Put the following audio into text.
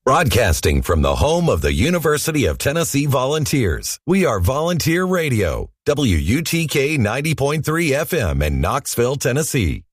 Broadcasting from the home of the University of Tennessee Volunteers, we are Volunteer Radio, WUTK 90.3 FM in Knoxville, Tennessee.